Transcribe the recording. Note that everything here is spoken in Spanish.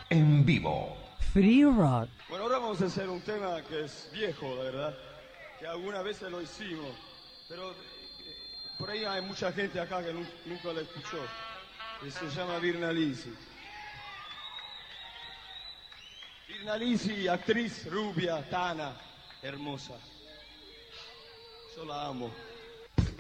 en vivo. Free Rock. Bueno, ahora vamos a hacer un tema que es viejo, la verdad, que alguna vez lo hicimos, pero por ahí hay mucha gente acá que nunca lo escuchó, que se llama Virna Lisi. Virna Lisi, actriz rubia, tana, hermosa. Yo la amo.